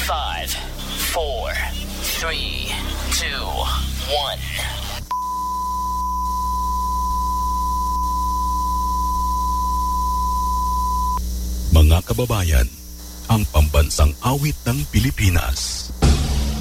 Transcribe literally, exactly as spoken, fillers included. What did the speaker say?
five, four, three, two, one. Mga kababayan, ang pambansang awit ng Pilipinas.